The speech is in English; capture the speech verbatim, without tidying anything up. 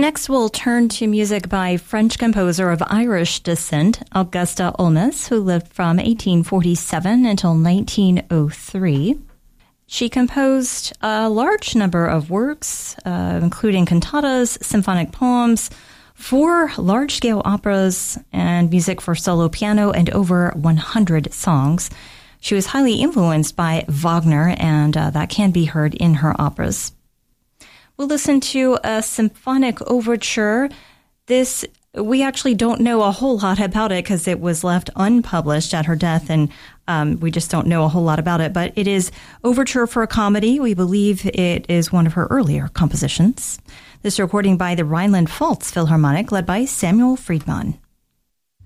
next we'll turn to music by French composer of Irish descent, Augusta Olmos, who lived from eighteen forty-seven until nineteen oh three. She composed a large number of works, uh, including cantatas, symphonic poems, four large-scale operas, and music for solo piano, and over one hundred songs. She was highly influenced by Wagner, and uh, that can be heard in her operas. We'll listen to a symphonic overture. This, we actually don't know a whole lot about it because it was left unpublished at her death, and um, we just don't know a whole lot about it. But it is Overture for a Comedy. We believe it is one of her earlier compositions. This recording by the Rhineland-Pfalz Philharmonic, led by Samuel Friedman.